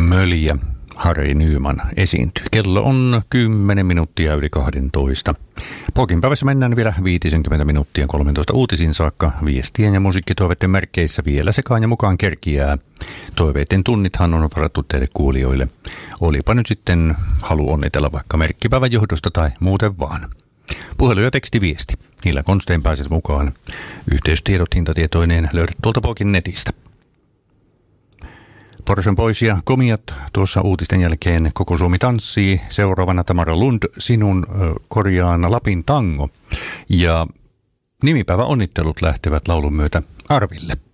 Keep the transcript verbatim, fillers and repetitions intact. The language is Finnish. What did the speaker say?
Möljä Harri Nyman esiintyy. Kello on kymmenen minuuttia yli kahdentoista. Pokin päivässä mennään vielä viisikymmentä minuuttia kolmetoista uutisiin saakka. Viestien ja musiikkitoiveiden merkeissä vielä sekaan ja mukaan kerkiää. Toiveiden tunnithan on varattu teille kuulijoille. Olipa nyt sitten halu onnitella vaikka merkkipäivän johdosta tai muuten vaan. Puhelu ja tekstiviesti. Niillä konstein pääset mukaan. Yhteystiedot hintatietoineen löydät tuolta Pokin netistä. Porson Boys ja Komiat tuossa uutisten jälkeen Koko Suomi tanssii. Seuraavana Tamara Lund, sinun korjaan Lapin tango. Ja nimipäivä onnittelut lähtevät laulun myötä Arville.